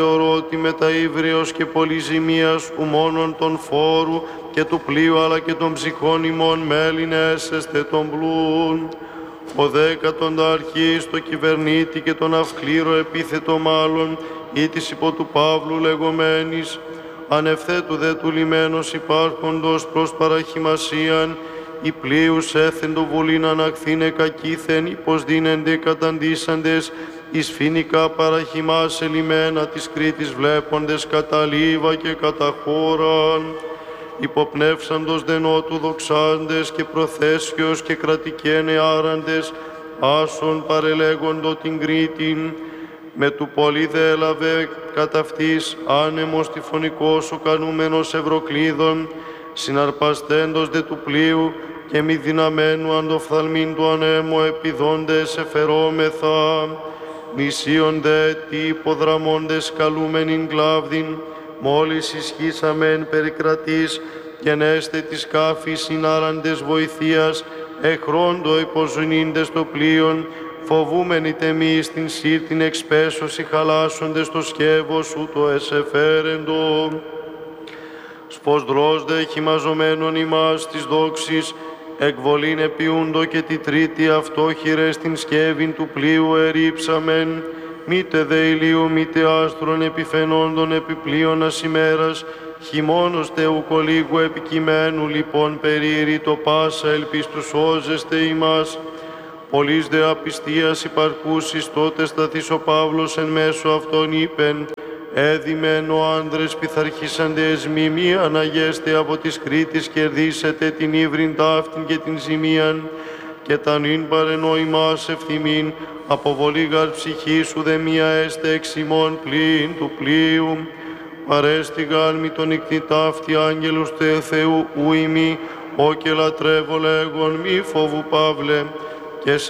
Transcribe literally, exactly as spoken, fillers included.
ότι με τα ύβριος και πολυζημίας ου μόνον των φόρου και του πλοίου αλλά και των ψυχών ημών μέλην έσεστε τον πλούν. Ο δέκατον αρχής το κυβερνήτη και τον αυκλήρο επίθετο μάλλον ή της υπό του Παύλου λεγομένης, ανευθέτου δε του λιμένος υπάρχοντος προς παραχημασίαν, οι πλοίους έθεντο βουλήν αναχθήνε κακήθεν, υποσδίνενται καταντήσαντες, εις φοινικά παραχημάς ελιμένα της Κρήτης βλέποντες κατά λίβα και κατά χώραν, υποπνεύσαντος δε νότου δοξάντες και προθέσεως και κρατικένε άραντες, άσον παρελέγοντο την Κρήτην, με του πολύ δε έλαβε κατ' αυτής άνεμος τυφωνικός ο κανούμενος Ευρωκλείδων, συναρπαστέντος δε του πλοίου και μη δυναμένου αντοφθαλμήν του ανέμου επιδόντες εφερόμεθα, νησίον δε τι υποδραμώντες καλούμενην κλάβδιν, μόλις ισχύσαμεν περικρατής γενέστε της σκάφης συνάραντες βοηθείας, εχρόντο υποζουνίντες το πλοίον, φοβούμενοι τεμείς την σύρτην εξπέσωση χαλάσσοντες το σκεύος ούτω εσεφέρεντο. Σφοσδρός δε χυμαζομένων ημάς της δόξης, εκβολήν επιούντο και τη τρίτη αυτόχειρες την σκεύην του πλοίου ερήψαμεν, μήτε δε ηλίου μήτε άστρων επιφαινόντων επιπλείωνας ημέρας, χειμώνος θεουκο λίγου επικειμένου λοιπόν περίρρη το πάσα ελπίστους όζεστε ημάς. Πολλής δε απιστίας υπαρκούσης τότε σταθείς ο Παύλος εν μέσω αυτών είπεν, έδημεν ο άνδρες πειθαρχήσαντες μη μη αναγέστε από της Κρήτης κερδίσετε την ύβριν ταύτην και την ζημίαν και τα νυν παρενόημάς ευθυμήν αποβολή γαρ ψυχής ουδε μία έστε εξ ημών πλήν του πλοίου. Παρέστηγαν μη τον ικτητάφτη άγγελους τε Θεού ου ημί, ό και λατρεύω λέγον μη φόβου Παύλε, και